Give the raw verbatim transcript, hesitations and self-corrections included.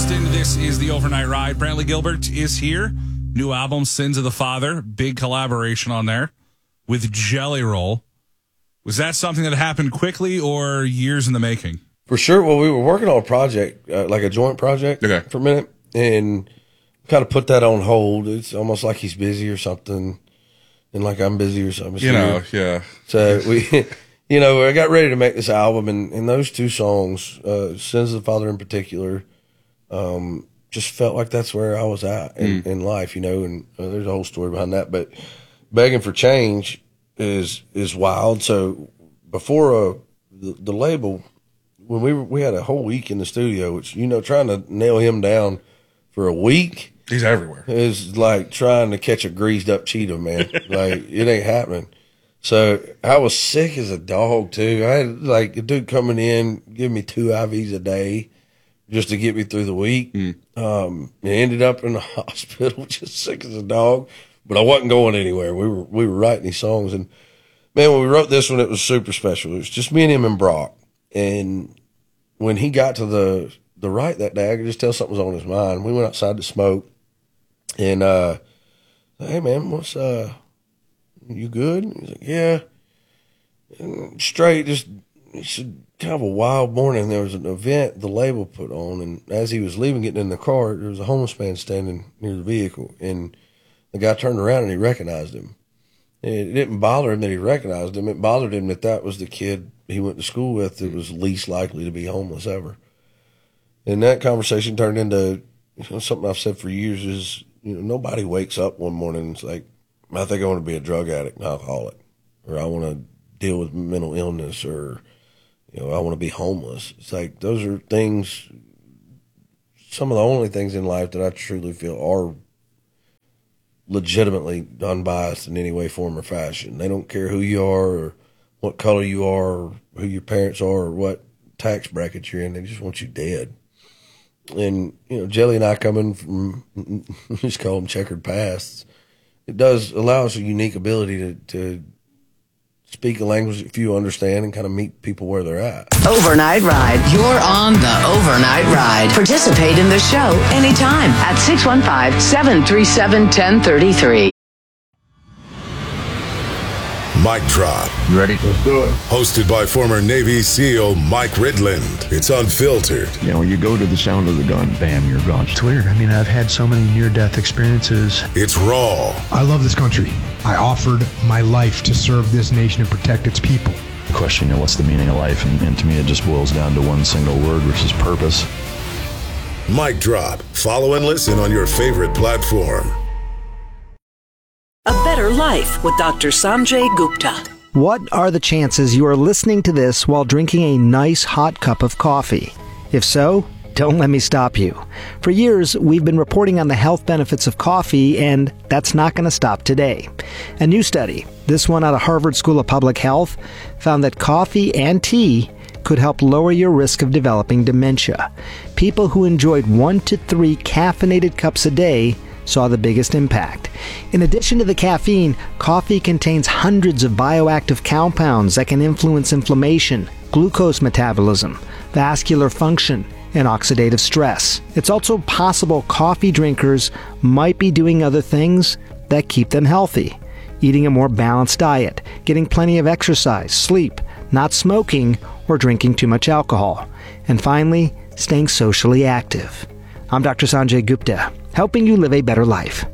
Austin. This is the Overnight Ride. Brantley Gilbert is here. New album, Sins of the Father. Big collaboration on there with Jelly Roll. Was that something that happened quickly or years in the making? For sure. Well, we were working on a project, uh, like a joint project okay. for a minute, and kind of put that on hold. It's almost like he's busy or something, and like I'm busy or something. You know, yeah. So we, you know, I got ready to make this album, and, and those two songs, uh, Sins of the Father in particular, um, just felt like that's where I was at in, mm. in life, you know, and uh, there's a whole story behind that. But Begging for Change is is wild. So before uh, the, the label, when we were, we had a whole week in the studio, which, you know, trying to nail him down for a week. He's everywhere. Is like trying to catch a greased up cheetah, man. Like, it ain't happening. So I was sick as a dog, too. I had like a dude coming in, giving me two I Vs a day just to get me through the week. Mm. Um, I ended up in the hospital just sick as a dog, but I wasn't going anywhere. We were, we were writing these songs, and man, when we wrote this one, it was super special. It was just me and him and Brock. And when he got to the, the right that day, I could just tell something was on his mind. We went outside to smoke, and, uh, hey man, what's, uh, you good? He's like, yeah. And straight, just, it's kind of a wild morning. There was an event the label put on, and as he was leaving, getting in the car, there was a homeless man standing near the vehicle, and the guy turned around and he recognized him. And it didn't bother him that he recognized him. It bothered him that that was the kid he went to school with that was least likely to be homeless ever. And that conversation turned into, you know, something I've said for years is, you know, nobody wakes up one morning and it's like, I think I want to be a drug addict and alcoholic, or I want to deal with mental illness, or, you know, I want to be homeless. It's like, those are things, some of the only things in life that I truly feel are legitimately unbiased in any way, form, or fashion. They don't care who you are or what color you are or who your parents are or what tax bracket you're in. They just want you dead. And, you know, Jelly and I coming from, we just call them checkered pasts, it does allow us a unique ability to, to speak a language that few understand and kind of meet people where they're at. Overnight Ride. You're on the Overnight Ride. Participate in the show anytime at six one five, seven three seven, one zero three three. Mic Drop. You ready? Let's do it. Hosted by former Navy SEAL Mike Ridland. It's unfiltered. You know, you go to the sound of the gun, bam, you're gone. It's weird. I mean, I've had so many near-death experiences. It's raw. I love this country. I offered my life to serve this nation and protect its people. The question, you know, what's the meaning of life? And, and to me, it just boils down to one single word, which is purpose. Mic Drop. Follow and listen on your favorite platform. A Better Life with Doctor Sanjay Gupta. What are the chances you are listening to this while drinking a nice hot cup of coffee? If so, don't let me stop you. For years, we've been reporting on the health benefits of coffee, and that's not going to stop today. A new study, this one out of Harvard School of Public Health, found that coffee and tea could help lower your risk of developing dementia. People who enjoyed one to three caffeinated cups a day saw the biggest impact. In addition to the caffeine, coffee contains hundreds of bioactive compounds that can influence inflammation, glucose metabolism, vascular function, and oxidative stress. It's also possible coffee drinkers might be doing other things that keep them healthy. Eating a more balanced diet, getting plenty of exercise, sleep, not smoking, or drinking too much alcohol. And finally, staying socially active. I'm Doctor Sanjay Gupta, helping you live a better life.